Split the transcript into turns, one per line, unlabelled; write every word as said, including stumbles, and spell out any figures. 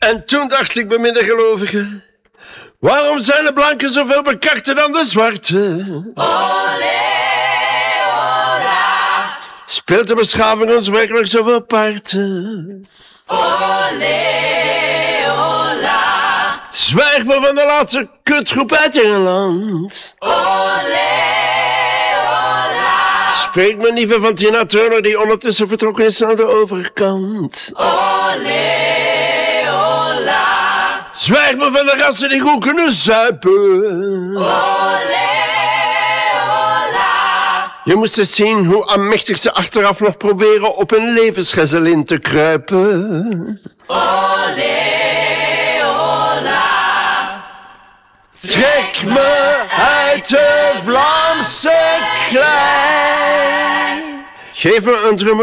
En toen dacht ik bij middengelovigen, waarom zijn de blanken zoveel bekakter dan de zwarte?
Olé, ola.
Speelt de beschaving ons werkelijk zoveel parten?
Olé, ola.
Zwijg me van de laatste kutgroep uit Engeland.
Olé, ola.
Spreek me niet van Tina Turner die ondertussen vertrokken is naar de overkant.
Olé, ola.
Zwijg me van de rassen die goed kunnen zuipen.
Olé, ola.
Je moest eens zien hoe aanmächtig ze achteraf nog proberen op hun levensgezelin te kruipen.
Olé, ola.
Trek me uit de Vlaamse klei. Geef me een drummer